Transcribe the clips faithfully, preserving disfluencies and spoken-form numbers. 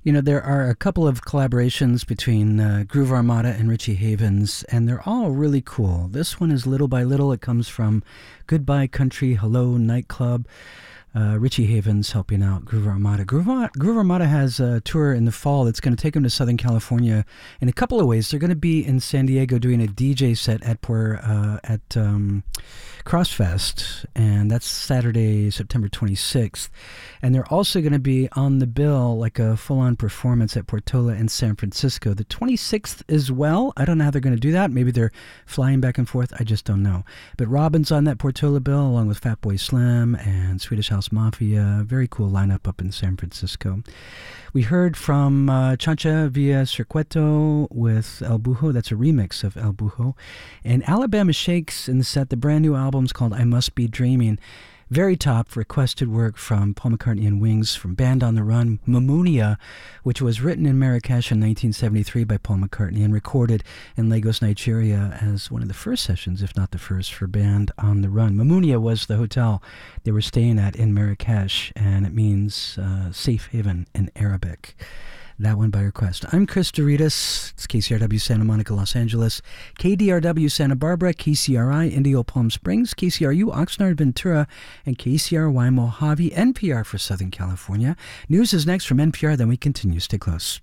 You know, there are a couple of collaborations between uh, Groove Armada and Richie Havens, and they're all really cool. This one is Little by Little. It comes from Goodbye Country, Hello Nightclub. Uh, Richie Havens helping out Groove Armada. Groove, Ar- Groove Armada has a tour in the fall that's going to take them to Southern California in a couple of ways. They're going to be in San Diego doing a D J set at uh, at um, Crossfest, and that's Saturday, September twenty-sixth. And they're also going to be on the bill, like a full-on performance at Portola in San Francisco, the twenty-sixth as well. I don't know how they're going to do that. Maybe they're flying back and forth. I just don't know. But Robin's on that Portola bill, along with Fatboy Slim and Swedish House Mafia. Very cool lineup up in San Francisco. We heard from uh, Chancha via Circuito with El Bujo. That's a remix of El Bujo. And Alabama Shakes in the set. The brand new album's called I Must Be Dreaming. Very top requested work from Paul McCartney and Wings from Band on the Run, Mamunia, which was written in Marrakesh in nineteen seventy-three by Paul McCartney and recorded in Lagos, Nigeria as one of the first sessions, if not the first, for Band on the Run. Mamunia was the hotel they were staying at in Marrakesh, and it means uh, safe haven in Arabic. That one by request. I'm Chris Doritas. It's K C R W Santa Monica, Los Angeles, K D R W Santa Barbara, K C R I Indio Palm Springs, K C R U Oxnard Ventura, and K C R Y Mojave, N P R for Southern California. News is next from N P R, then we continue. Stay close.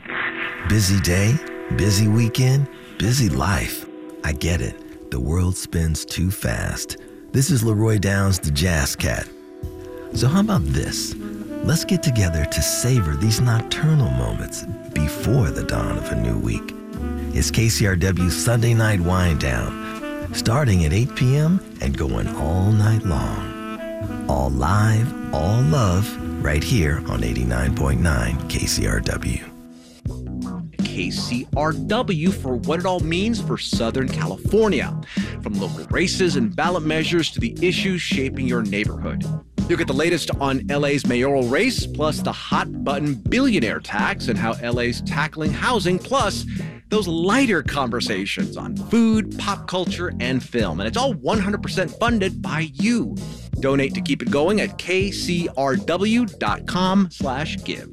Busy day, busy weekend, busy life. I get it. The world spins too fast. This is Leroy Downs, the Jazz Cat. So how about this? Let's get together to savor these nocturnal moments before the dawn of a new week. It's K C R W's Sunday Night Wind Down, starting at eight p.m. and going all night long. All live, all love, right here on eighty-nine point nine K C R W. K C R W for what it all means for Southern California. From local races and ballot measures to the issues shaping your neighborhood. You'll get the latest on L A's mayoral race, plus the hot-button billionaire tax and how L A's tackling housing, plus those lighter conversations on food, pop culture, and film. And it's all one hundred percent funded by you. Donate to keep it going at kcrw.com slash give.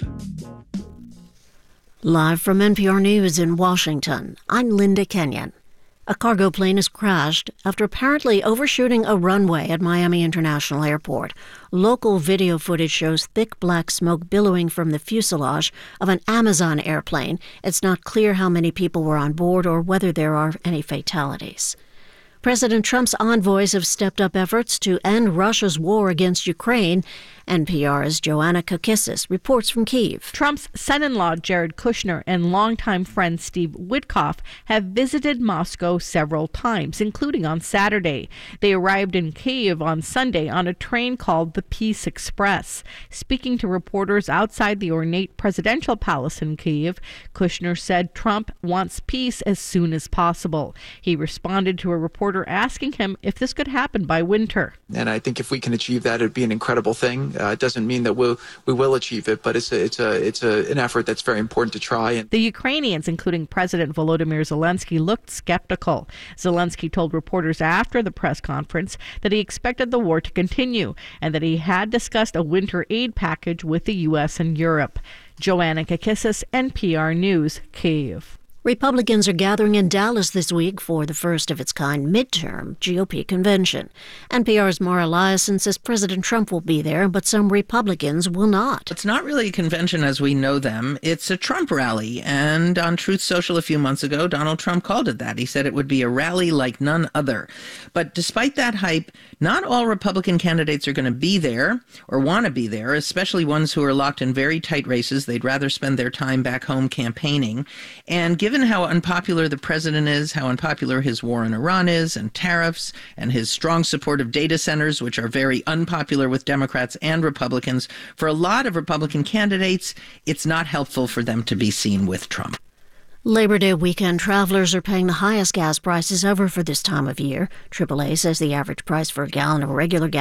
Live from N P R News in Washington, I'm Linda Kenyon. A cargo plane has crashed after apparently overshooting a runway at Miami International Airport. Local video footage shows thick black smoke billowing from the fuselage of an Amazon airplane. It's not clear how many people were on board or whether there are any fatalities. President Trump's envoys have stepped up efforts to end Russia's war against Ukraine. N P R's Joanna Kokissis reports from Kyiv. Trump's son-in-law Jared Kushner and longtime friend Steve Witkoff have visited Moscow several times, including on Saturday. They arrived in Kyiv on Sunday on a train called the Peace Express. Speaking to reporters outside the ornate presidential palace in Kyiv, Kushner said Trump wants peace as soon as possible. He responded to a reporter asking him if this could happen by winter. And I think if we can achieve that, it'd be an incredible thing. Uh, it doesn't mean that we'll, we will achieve it, but it's a, it's a, it's a, an effort that's very important to try. And the Ukrainians, including President Volodymyr Zelensky, looked skeptical. Zelensky told reporters after the press conference that he expected the war to continue and that he had discussed a winter aid package with the U S and Europe. Joanna Kakissis, N P R News, Kyiv. Republicans are gathering in Dallas this week for the first of its kind midterm G O P convention. N P R's Mara Liasson says President Trump will be there, but some Republicans will not. It's not really a convention as we know them. It's a Trump rally. And on Truth Social a few months ago, Donald Trump called it that. He said it would be a rally like none other. But despite that hype, not all Republican candidates are going to be there or want to be there, especially ones who are locked in very tight races. They'd rather spend their time back home campaigning. And given how unpopular the president is, how unpopular his war in Iran is, and tariffs, and his strong support of data centers, which are very unpopular with Democrats and Republicans, for a lot of Republican candidates, it's not helpful for them to be seen with Trump. Labor Day weekend travelers are paying the highest gas prices ever for this time of year. triple A says the average price for a gallon of regular gas